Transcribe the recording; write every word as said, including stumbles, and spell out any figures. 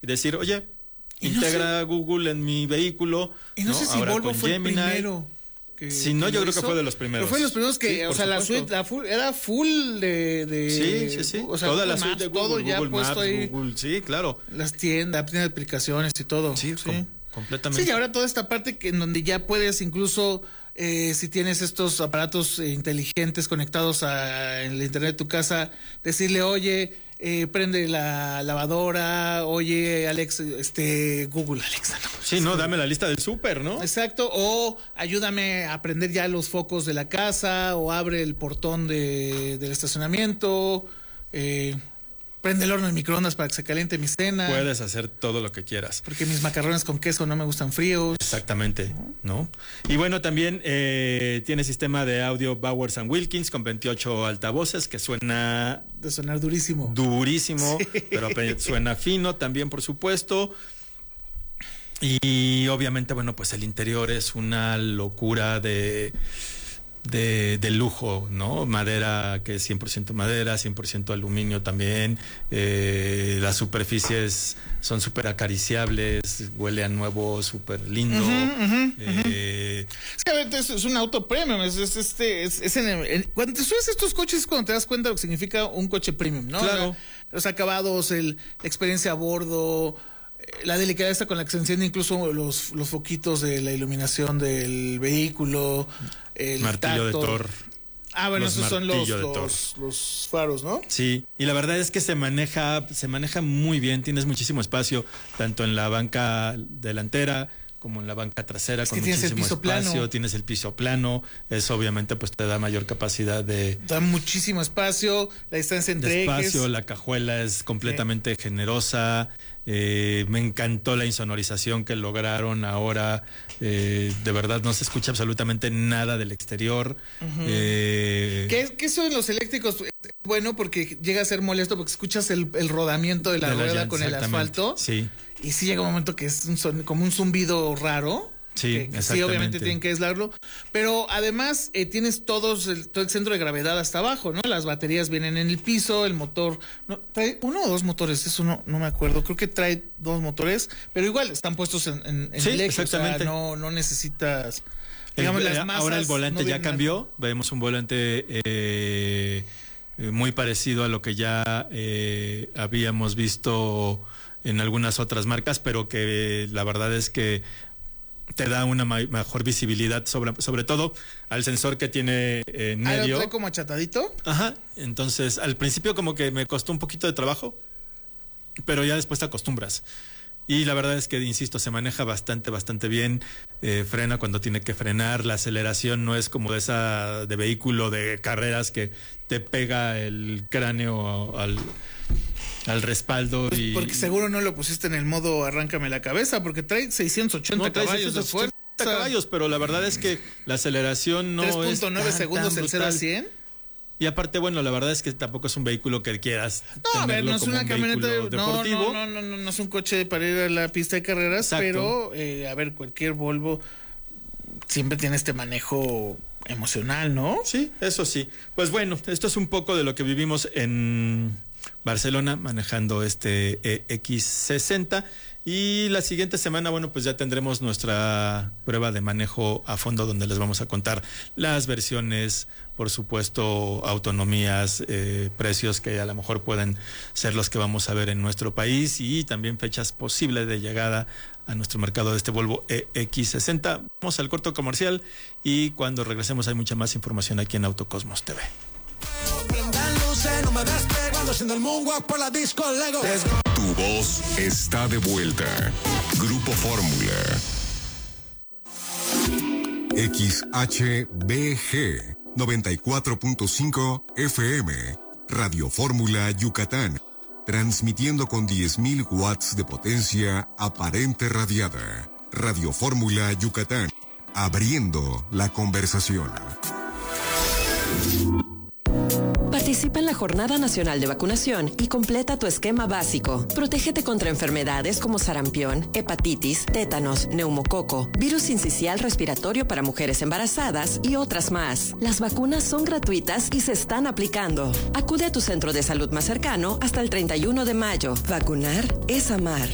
y decir, oye, integra no sé, Google en mi vehículo. Y no, no sé si Ahora Volvo fue Gemini. el primero. Que, si no, yo creo hizo, que fue de los primeros. Pero fue de los primeros que, sí, o sea, supuesto. la suite la full, era full de, de... Sí, sí, sí. O sea, toda la Maps, suite de Google, todo ya Google puesto Maps, ahí. Google, sí, claro. Las tiendas, tiene aplicaciones y todo. Sí, sí. Com- completamente. Sí, y ahora toda esta parte que en donde ya puedes incluso, eh, si tienes estos aparatos eh, inteligentes conectados a en el internet de tu casa, decirle, oye... Eh, prende la lavadora, oye, Alex, este, Google, Alexa, ¿no? Sí, no, dame la lista del súper, ¿no? Exacto, o ayúdame a prender ya los focos de la casa, o abre el portón de, del estacionamiento, eh, prende el horno de microondas para que se caliente mi cena. Puedes hacer todo lo que quieras. Porque mis macarrones con queso no me gustan fríos. Exactamente, ¿no? Y bueno, también eh, tiene sistema de audio Bowers and Wilkins con veintiocho altavoces que suena... De sonar durísimo. Durísimo, sí. Pero suena fino también, por supuesto. Y obviamente, bueno, pues el interior es una locura de... De, de lujo, ¿no? Madera, que es cien por ciento madera, cien por ciento aluminio también. Eh, las superficies son súper acariciables, huele a nuevo, súper lindo. Uh-huh, uh-huh, eh, uh-huh. Es que a ver, es, es un auto premium. Es, es, este, es, es en el, en, cuando te subes a estos coches es cuando te das cuenta de lo que significa un coche premium, ¿no? Claro. O sea, los acabados, el, la experiencia a bordo, la delicadeza con la que se encienden incluso los, los foquitos de la iluminación del vehículo, el martillo tacto. de Thor. Ah, bueno, los esos son los, los, los, los faros, ¿no? Sí, y la verdad es que se maneja, se maneja muy bien, tienes muchísimo espacio, tanto en la banca delantera como en la banca trasera, es con que muchísimo tienes el piso espacio, plano. Tienes el piso plano, eso obviamente pues te da mayor capacidad de... Da muchísimo espacio, la distancia entre espacio, ejes. La cajuela es completamente eh. generosa, eh, me encantó la insonorización que lograron ahora, eh, de verdad no se escucha absolutamente nada del exterior. Uh-huh. eh, ¿Qué, ¿Qué son los eléctricos? Bueno, porque llega a ser molesto porque escuchas el, el rodamiento de la de rueda la, con el asfalto. Sí. Y sí llega un momento que es un son, como un zumbido raro. Sí, que, que sí, obviamente tienen que aislarlo. Pero además eh, tienes todos el, todo el centro de gravedad hasta abajo, ¿no? Las baterías vienen en el piso, el motor... No, ¿trae uno o dos motores? Eso no, no me acuerdo. Creo que trae dos motores, pero igual están puestos en, en, en sí, el eje. exactamente. O sea, no, no necesitas... Digamos, el, las masas ahora el volante no ya cambió. Nada. Vemos un volante... Eh, muy parecido a lo que ya eh, habíamos visto en algunas otras marcas, pero que la verdad es que te da una ma- mejor visibilidad, sobre, sobre todo al sensor que tiene en medio. ¿Ah, lo trae como achatadito? Ajá, entonces al principio como que me costó un poquito de trabajo, pero ya después te acostumbras. Y la verdad es que, insisto, se maneja bastante, bastante bien, eh, frena cuando tiene que frenar, la aceleración no es como de esa de vehículo de carreras que te pega el cráneo al, al respaldo. Pues y porque seguro no lo pusiste en el modo arráncame la cabeza, porque trae seiscientos ochenta no, trae caballos de fuerza. caballos, pero la verdad es que la aceleración no es tres punto nueve tan, segundos tan el cero a brutal. cien. Y aparte, bueno, la verdad es que tampoco es un vehículo que quieras no, a ver, no es como una un camioneta vehículo no, deportivo. No, no, no, no, no es un coche para ir a la pista de carreras, exacto. Pero eh, a ver, cualquier Volvo siempre tiene este manejo emocional, ¿no? Sí, eso sí. Pues bueno, esto es un poco de lo que vivimos en Barcelona manejando este E X sesenta. Y la siguiente semana, bueno, pues ya tendremos nuestra prueba de manejo a fondo donde les vamos a contar las versiones, por supuesto, autonomías, eh, precios que a lo mejor pueden ser los que vamos a ver en nuestro país y también fechas posibles de llegada a nuestro mercado de este Volvo E X sesenta. Vamos al corto comercial y cuando regresemos hay mucha más información aquí en Autocosmos T V. Tu voz está de vuelta. Grupo Fórmula. X H B G noventa y cuatro punto cinco F M. Radio Fórmula Yucatán. Transmitiendo con diez mil watts de potencia aparente radiada. Radio Fórmula Yucatán. Abriendo la conversación. Participa en la Jornada Nacional de Vacunación y completa tu esquema básico. Protégete contra enfermedades como sarampión, hepatitis, tétanos, neumococo, virus sincicial respiratorio para mujeres embarazadas y otras más. Las vacunas son gratuitas y se están aplicando. Acude a tu centro de salud más cercano hasta el treinta y uno de mayo. Vacunar es amar.